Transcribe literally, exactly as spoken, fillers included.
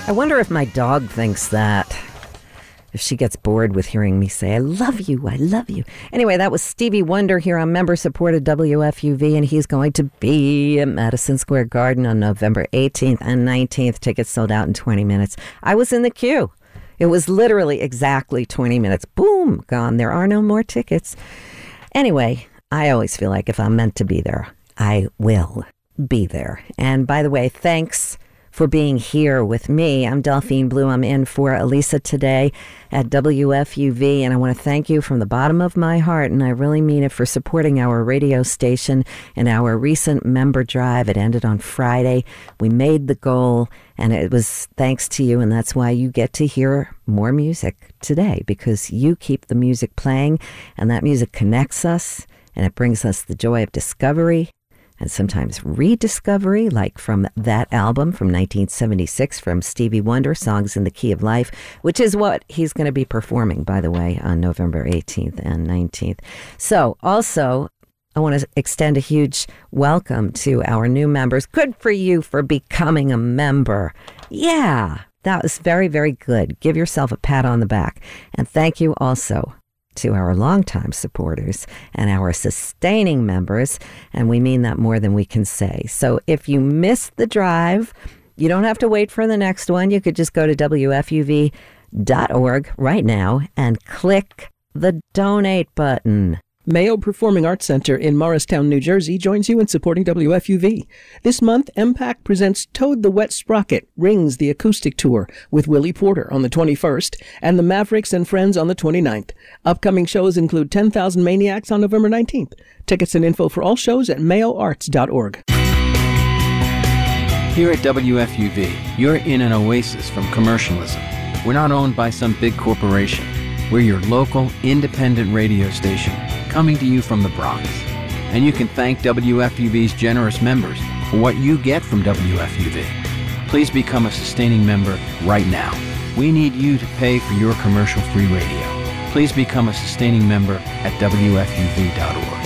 I wonder if my dog thinks that. If she gets bored with hearing me say, I love you, I love you. Anyway, that was Stevie Wonder here on member-supported W F U V, and he's going to be at Madison Square Garden on November eighteenth and nineteenth. Tickets sold out in twenty minutes. I was in the queue. It was literally exactly twenty minutes. Boom, gone. There are no more tickets. Anyway, I always feel like if I'm meant to be there, I will be there. And by the way, thanks for being here with me. I'm Delphine Blue. I'm in for Elisa today at W F U V, and I want to thank you from the bottom of my heart, and I really mean it, for supporting our radio station and our recent member drive. It ended on Friday. We made the goal, and it was thanks to you, and that's why you get to hear more music today, because you keep the music playing, and that music connects us, and it brings us the joy of discovery and sometimes rediscovery, like from that album from nineteen seventy-six from Stevie Wonder, Songs in the Key of Life, which is what he's going to be performing, by the way, on November eighteenth and nineteenth. So also, I want to extend a huge welcome to our new members. Good for you for becoming a member. Yeah, that was very, very good. Give yourself a pat on the back. And thank you also to our longtime supporters and our sustaining members, and we mean that more than we can say. So if you missed the drive, you don't have to wait for the next one. You could just go to W F U V dot org right now and click the donate button. Mayo Performing Arts Center in Morristown, New Jersey joins you in supporting W F U V. This month, M PAC presents Toad the Wet Sprocket, Rings the Acoustic Tour with Willie Porter on the twenty-first and the Mavericks and Friends on the twenty-ninth. Upcoming shows include ten thousand Maniacs on November nineteenth. Tickets and info for all shows at mayo arts dot org. Here at W F U V, you're in an oasis from commercialism. We're not owned by some big corporation. We're your local, independent radio station, coming to you from the Bronx. And you can thank W F U V's generous members for what you get from W F U V. Please become a sustaining member right now. We need you to pay for your commercial-free radio. Please become a sustaining member at W F U V dot org.